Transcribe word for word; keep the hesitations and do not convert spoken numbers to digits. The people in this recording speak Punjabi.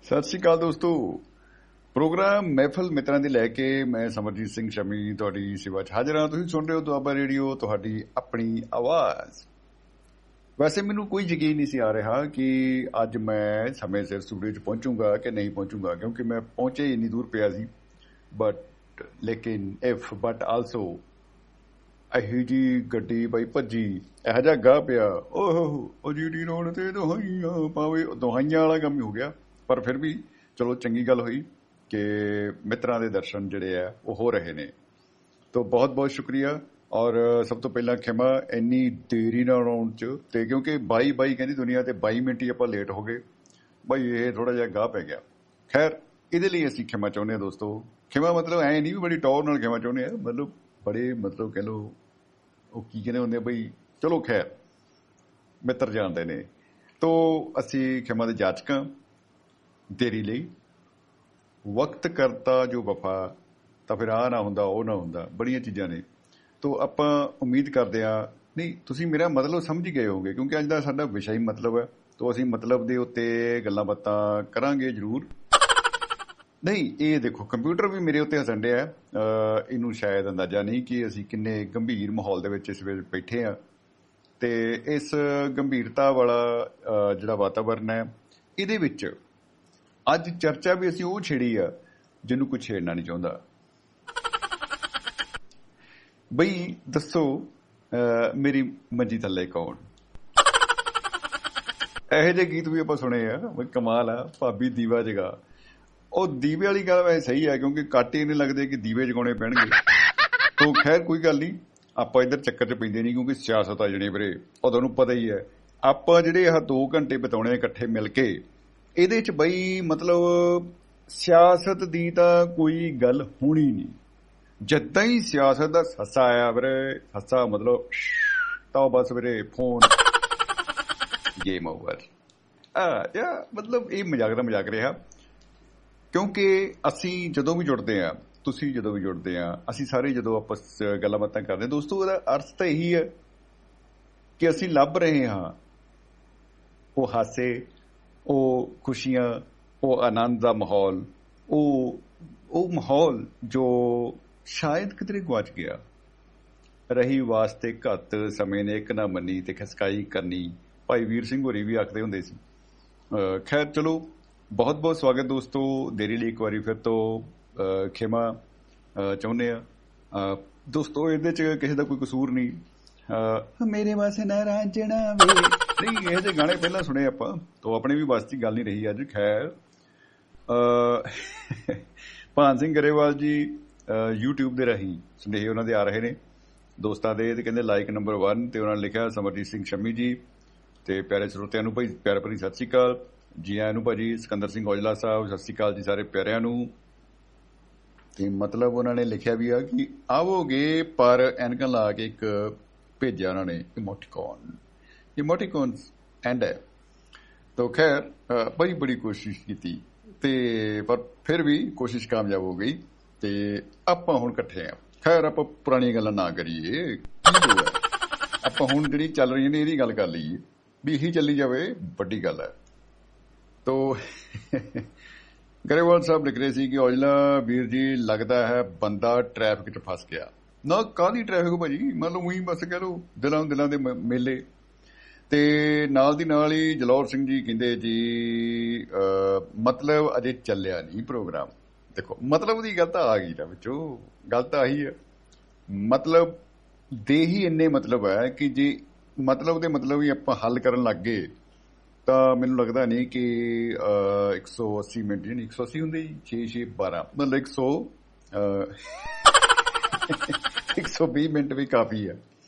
ਸਤਿ ਸ਼੍ਰੀ ਅਕਾਲ ਦੋਸਤੋ। ਪ੍ਰੋਗਰਾਮ ਮਹਿਫਲ ਮਿੱਤਰਾਂ ਦੀ ਲੈ ਕੇ ਮੈਂ ਸਮਰਜੀਤ ਸਿੰਘ ਸ਼ਮੀ ਤੁਹਾਡੀ ਸੇਵਾ 'ਚ ਹਾਜ਼ਰ ਹਾਂ। ਤੁਸੀਂ ਸੁਣ ਰਹੇ ਹੋ ਦੁਆਬਾ ਰੇਡੀਓ, ਤੁਹਾਡੀ ਆਪਣੀ ਆਵਾਜ਼। ਵੈਸੇ ਮੈਨੂੰ ਕੋਈ ਯਕੀਨ ਨਹੀਂ ਸੀ ਆ ਰਿਹਾ ਕਿ ਅੱਜ ਮੈਂ ਸਮੇਂ ਸਿਰ ਸਟੂਡੀਓ 'ਚ ਪਹੁੰਚੂਗਾ ਕਿ ਨਹੀਂ ਪਹੁੰਚੂਗਾ, ਕਿਉਂਕਿ ਮੈਂ ਪਹੁੰਚੇ ਇੰਨੀ ਦੂਰ ਪਿਆ ਸੀ। ਬਟ ਲੇਕਿਨ ਇਫ ਬਟ ਆਲਸੋ ਇਹੀ ਜੀ ਗੱਡੀ ਬਾਈ ਭੱਜੀ, ਇਹੋ ਜਿਹਾ ਗਾਹ ਪਿਆ, ਓਹ ਉਹ ਜੀਟੀ ਰੋਡ ਤੇ ਦੁਹਾਈਆਂ ਪਾਵੇ, ਦੁਹਾਈਆਂ ਵਾਲਾ ਕੰਮ ਹੀ ਹੋ ਗਿਆ। ਪਰ ਫਿਰ ਵੀ ਚਲੋ ਚੰਗੀ ਗੱਲ ਹੋਈ ਕਿ ਮਿੱਤਰਾਂ ਦੇ ਦਰਸ਼ਨ ਜਿਹੜੇ ਆ ਉਹ ਹੋ ਰਹੇ ਨੇ। ਤੋ ਬਹੁਤ ਬਹੁਤ ਸ਼ੁਕਰੀਆ। ਔਰ ਸਭ ਤੋਂ ਪਹਿਲਾਂ ਖਿਮਾ ਇੰਨੀ ਦੇਰੀ ਨਾਲ ਆਉਣ 'ਚ, ਤੇ ਕਿਉਂਕਿ ਬਾਈ ਬਾਈ ਕਹਿੰਦੀ ਦੁਨੀਆ ਤੇ ਬਾਈ ਮਿੰਟ ਹੀ ਆਪਾਂ ਲੇਟ ਹੋ ਗਏ ਬਾਈ, ਇਹ ਥੋੜਾ ਜਿਹਾ ਗਾਹ ਪੈ ਗਿਆ। ਖੈਰ ਇਹਦੇ ਲਈ ਅਸੀਂ ਖਿਮਾ ਚਾਹੁੰਦੇ ਹਾਂ ਦੋਸਤੋ। ਖਿਮਾ ਮਤਲਬ ਐ ਨਹੀਂ ਵੀ ਬੜੀ ਟੌਰ ਨਾਲ ਖਿਮਾ ਚਾਹੁੰਦੇ ਆ, ਮਤਲਬ ਬੜੇ ਮਤਲਬ ਕਹਿ ਲਓ ਉਹ ਕੀ ਕਹਿੰਦੇ ਹੁੰਦੇ ਆ ਬਈ, ਚਲੋ ਖੈਰ ਮਿੱਤਰ ਜਾਣਦੇ ਨੇ। ਤੋ ਅਸੀਂ ਖਿਮਾ ਦੇ ਜਾਚਕਾਂ ਦੇਰੀ ਲਈ ਵਕਤ ਕਰਤਾ ਜੋ ਵਫਾ, ਤਾਂ ਫਿਰ ਆਹ ਨਾ ਹੁੰਦਾ ਉਹ ਨਾ ਹੁੰਦਾ, ਬੜੀਆਂ ਚੀਜ਼ਾਂ ਨੇ। ਤੋ ਆਪਾਂ ਉਮੀਦ ਕਰਦੇ ਹਾਂ, ਨਹੀਂ ਤੁਸੀਂ ਮੇਰਾ ਮਤਲਬ ਸਮਝ ਹੀ ਗਏ ਹੋਗੇ, ਕਿਉਂਕਿ ਅੱਜ ਦਾ ਸਾਡਾ ਵਿਸ਼ਾ ਹੀ ਮਤਲਬ ਹੈ। ਤੋ ਅਸੀਂ ਮਤਲਬ ਦੇ ਉੱਤੇ ਗੱਲਾਂ ਬਾਤਾਂ ਕਰਾਂਗੇ ਜ਼ਰੂਰ। ਨਹੀਂ ਇਹ ਦੇਖੋ ਕੰਪਿਊਟਰ ਵੀ ਮੇਰੇ ਉੱਤੇ ਹੱਸਣ ਡਿਆ, ਇਹਨੂੰ ਸ਼ਾਇਦ ਅੰਦਾਜ਼ਾ ਨਹੀਂ ਕਿ ਅਸੀਂ ਕਿੰਨੇ ਗੰਭੀਰ ਮਾਹੌਲ ਦੇ ਵਿੱਚ ਇਸ ਵੇਲੇ ਬੈਠੇ ਹਾਂ। ਤੇ ਇਸ ਗੰਭੀਰਤਾ ਵਾਲਾ ਜਿਹੜਾ ਵਾਤਾਵਰਨ ਹੈ, ਇਹਦੇ ਵਿੱਚ ਅੱਜ ਚਰਚਾ ਵੀ ਅਸੀਂ ਉਹ ਛੇੜੀ ਆ ਜਿਹਨੂੰ ਕੋਈ ਛੇੜਨਾ ਨਹੀਂ ਚਾਹੁੰਦਾ। ਬਈ ਦੱਸੋ ਮੇਰੀ ਮੰਜੀ ਥੱਲੇ ਕੌਣ? ਇਹੋ ਜਿਹੇ ਗੀਤ ਵੀ ਆਪਾਂ ਸੁਣੇ ਆ, ਬਈ ਕਮਾਲ ਆ। ਭਾਬੀ ਦੀਵਾ ਜਗਾ, ਉਹ ਦੀਵੇ ਵਾਲੀ ਗੱਲ ਵੈਸੇ ਸਹੀ ਹੈ, ਕਿਉਂਕਿ ਕੱਟ ਹੀ ਨਹੀਂ ਲੱਗਦੇ ਕਿ ਦੀਵੇ ਜਗਾਉਣੇ ਪੈਣਗੇ। ਤੋ ਖੈਰ ਕੋਈ ਗੱਲ ਨਹੀਂ, ਆਪਾਂ ਇੱਧਰ ਚੱਕਰ 'ਚ ਪੈਂਦੇ ਨਹੀਂ, ਕਿਉਂਕਿ ਸਿਆਸਤ ਆ ਜਿਹੜੀ ਵੀਰੇ ਉਹ ਤੁਹਾਨੂੰ ਪਤਾ ਹੀ ਹੈ। ਆਪਾਂ ਜਿਹੜੇ ਆਹ ਦੋ ਘੰਟੇ ਬਿਤਾਉਣੇ ਇਕੱਠੇ ਮਿਲ ਕੇ, ਇਹਦੇ 'ਚ ਬਈ ਮਤਲਬ ਸਿਆਸਤ ਦੀ ਤਾਂ ਕੋਈ ਗੱਲ ਹੋਣੀ ਨਹੀਂ। ਜਿੱਦਾਂ ਹੀ ਸਿਆਸਤ ਦਾ ਹੱਸਾ ਆਇਆ ਵੀਰੇ, ਹੱਸਾ ਮਤਲਬ ਤਾਂ ਬਸ ਵੀਰੇ ਫੋਨ ਗੇਮ ਓਵਰ। ਆ ਮਤਲਬ ਇਹ ਮਜ਼ਾਕ ਦਾ ਮਜ਼ਾਕ ਰਿਹਾ, ਕਿਉਂਕਿ ਅਸੀਂ ਜਦੋਂ ਵੀ ਜੁੜਦੇ ਹਾਂ, ਤੁਸੀਂ ਜਦੋਂ ਵੀ ਜੁੜਦੇ ਹਾਂ, ਅਸੀਂ ਸਾਰੇ ਜਦੋਂ ਆਪਸ ਗੱਲਾਂ ਬਾਤਾਂ ਕਰਦੇ ਹਾਂ ਦੋਸਤੋ, ਉਹਦਾ ਅਰਥ ਤਾਂ ਇਹੀ ਹੈ ਕਿ ਅਸੀਂ ਲੱਭ ਰਹੇ ਹਾਂ ਉਹ ਹਾਸੇ, ਉਹ ਖੁਸ਼ੀਆਂ, ਉਹ ਆਨੰਦ ਦਾ ਮਾਹੌਲ, ਉਹ ਉਹ ਮਾਹੌਲ ਜੋ ਸ਼ਾਇਦ ਕਿਧਰੇ ਗੁਆਚ ਗਿਆ। ਰਹੀ ਵਾਸਤੇ ਘੱਤ ਸਮੇਂ ਨੇ ਇੱਕ ਨਾ ਮੰਨੀ ਤੇ ਖਸਕਾਈ ਕਰਨੀ, ਭਾਈ ਵੀਰ ਸਿੰਘ ਹੋਰੀ ਵੀ ਆਖਦੇ ਹੁੰਦੇ ਸੀ। ਖੈਰ ਚਲੋ, ਬਹੁਤ ਬਹੁਤ ਸਵਾਗਤ ਦੋਸਤੋ। ਦੇਰੀ ਲਈ ਇੱਕ ਵਾਰੀ ਫਿਰ ਤੋਂ ਖਿਮਾ ਚਾਹੁੰਦੇ ਆ ਦੋਸਤੋ। ਇਹਦੇ 'ਚ ਕਿਸੇ ਦਾ ਕੋਈ ਕਸੂਰ ਨਹੀਂ, ਮੇਰੇ ਵਾਸਤੇ ਨਾ ਰਾਂਝਣਾ ਵੇ ਨਹੀਂ, ਇਹ ਜਿਹੇ ਗਾਣੇ ਪਹਿਲਾਂ ਸੁਣੇ ਆਪਾਂ, ਤੋਂ ਆਪਣੇ ਵੀ ਬਸ ਦੀ ਗੱਲ ਨਹੀਂ ਰਹੀ ਅੱਜ। ਖੈਰ ਭਾਨ ਸਿੰਘ ਗਰੇਵਾਲ ਜੀ ਯੂਟਿਊਬ ਦੇ ਰਾਹੀਂ ਸੁਨੇਹੇ ਉਹਨਾਂ ਦੇ ਆ ਰਹੇ ਨੇ ਦੋਸਤਾਂ ਦੇ, ਤੇ ਕਹਿੰਦੇ ਲਾਈਕ ਨੰਬਰ ਵਨ, ਤੇ ਉਹਨਾਂ ਨੇ ਲਿਖਿਆ ਸਮਰਜੀਤ ਸਿੰਘ ਸ਼ਮੀ ਜੀ ਤੇ ਪਿਆਰੇ ਸਰੋਤਿਆਂ ਨੂੰ ਭਾਈ ਪਿਆਰ ਭਰੀ ਸਤਿ ਸ਼੍ਰੀ ਅਕਾਲ ਜੀ ਆਇਆਂ ਨੂੰ। ਭਾਜੀ ਸਿਕੰਦਰ ਸਿੰਘ ਔਜਲਾ ਸਾਹਿਬ ਸਤਿ ਸ਼੍ਰੀ ਅਕਾਲ ਜੀ ਸਾਰੇ ਪਿਆਰਿਆਂ ਨੂੰ। ਤੇ ਮਤਲਬ ਉਹਨਾਂ ਨੇ ਲਿਖਿਆ ਵੀ ਆ ਕਿ ਆਵੋਗੇ, ਪਰ ਐਨਕਾਂ ਲਾ ਕੇ ਇੱਕ ਭੇਜਿਆ ਉਹਨਾਂ ਨੇ ਇਮੋਟੀਕੋਨ, ਇਮੋਟੀਕੋਨ ਐਂਡ ਹੈ। ਤੋ ਖੈਰ ਬੜੀ ਬੜੀ ਕੋਸ਼ਿਸ਼ ਕੀਤੀ, ਤੇ ਪਰ ਫਿਰ ਵੀ ਕੋਸ਼ਿਸ਼ ਕਾਮਯਾਬ ਹੋ ਗਈ, ਤੇ ਆਪਾਂ ਹੁਣ ਇਕੱਠੇ ਆ। ਖੈਰ ਆਪਾਂ ਪੁਰਾਣੀਆਂ ਗੱਲਾਂ ਨਾ ਕਰੀਏ, ਕੀ ਹੋਇਆ, ਆਪਾਂ ਹੁਣ ਜਿਹੜੀ ਚੱਲ ਰਹੀ ਨੇ ਇਹਦੀ ਗੱਲ ਕਰ ਲਈਏ, ਵੀ ਇਹੀ ਚੱਲੀ ਜਾਵੇ, ਵੱਡੀ ਗੱਲ ਹੈ। ਤੋ ਗਰੇਵਾਲ ਸਾਹਿਬ ਲਿਖ ਰਹੇ ਸੀ ਕਿ ਔਜਲਾ ਵੀਰ ਜੀ ਲੱਗਦਾ ਹੈ ਬੰਦਾ ਟ੍ਰੈਫਿਕ 'ਚ ਫਸ ਗਿਆ। ਨਾ ਕਾਹਦੀ ਟ੍ਰੈਫਿਕ ਭਾਜੀ, ਮਤਲਬ ਉਹੀ ਬਸ ਕਹਿ ਲਓ ਦਿਲਾਂ ਦਿਲਾਂ ਦੇ ਮੇਲੇ। ਤੇ ਨਾਲ ਦੀ ਨਾਲ ਹੀ ਜਲੌਰ ਸਿੰਘ ਜੀ ਕਹਿੰਦੇ ਜੀ ਮਤਲਬ ਅਜੇ ਚੱਲਿਆ ਨਹੀਂ ਪ੍ਰੋਗਰਾਮ। ਦੇਖੋ ਮਤਲਬ ਦੀ ਗੱਲ ਤਾਂ ਆ ਗਈ ਨਾ ਵਿੱਚੋਂ, ਗੱਲ ਤਾਂ ਆਹੀ ਹੈ। ਮਤਲਬ ਦੇ ਹੀ ਇੰਨੇ ਮਤਲਬ ਹੈ ਕਿ ਜੇ ਮਤਲਬ ਦੇ ਮਤਲਬ ਹੀ ਆਪਾਂ ਹੱਲ ਕਰਨ ਲੱਗ ਗਏ ਤਾਂ ਮੈਨੂੰ ਲੱਗਦਾ ਨਹੀਂ ਕਿ ਇੱਕ ਸੌ ਅੱਸੀ ਮਿੰਟ ਨਹੀਂ, ਇੱਕ ਸੌ ਅੱਸੀ ਹੁੰਦੇ ਜੀ, ਛੇ ਛੇ ਬਾਰਾਂ, ਮਤਲਬ ਇੱਕ ਸੌ ਇੱਕ ਸੌ ਵੀਹ ਮਿੰਟ ਵੀ ਕਾਫੀ ਹੈ।